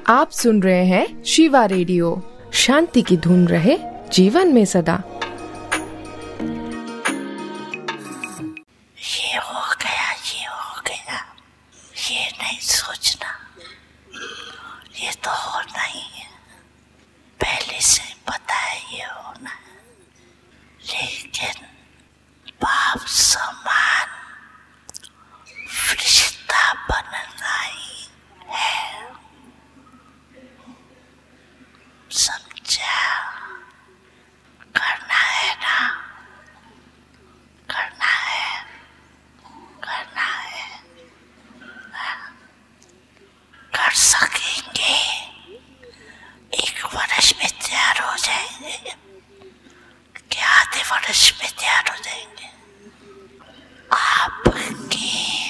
आप सुन रहे हैं शिवा रेडियो। शांति की धुन रहे जीवन में सदा। ये हो गया, ये नहीं सोचना, ये तो होना ही है, पहले से पता है ये होना है, लेकिन बाप समान फरिश्ता बनना ही है। समझा? करना है ना, करना है, करना है, कर सकेंगे। 1 वर्ष में तैयार हो जाएंगे, क्या आधे वर्ष में तैयार हो जाएंगे। आपके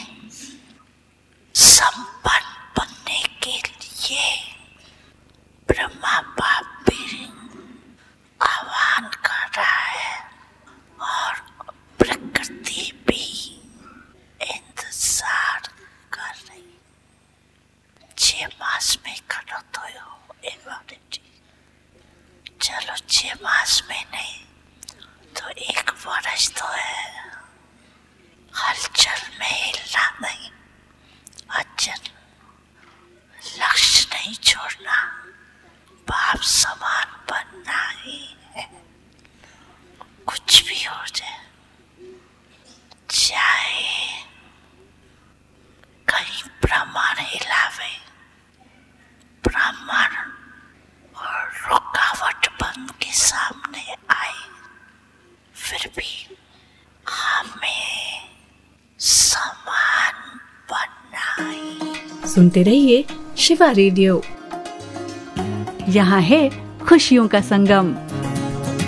संपन्न बनने के लिए ब्रह्मा बाप भी आह्वान कर रहा है और प्रकृति भी इंतजार कर रही। 6 मास में करो तो एक बार, चलो 6 मास में नहीं तो 1 वर्ष तो है। हलचल में हिलना नहीं, अचल, लक्ष्य नहीं छोड़ना, बाप समान बनना ही है। कुछ भी हो जाए, चाहे कहीं ब्रह्मांड हिलावे, ब्रह्मांड और रुकावट बन के सामने आए, फिर भी हमें समान बनना ही। सुनते रहिए शिवा रेडियो। यहाँ है खुशियों का संगम।